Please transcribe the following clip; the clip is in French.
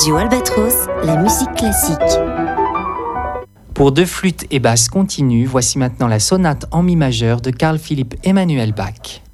Radio Albatros, la musique classique. Pour deux flûtes et basses continues, voici maintenant la sonate en mi majeur de Carl Philipp Emanuel Bach.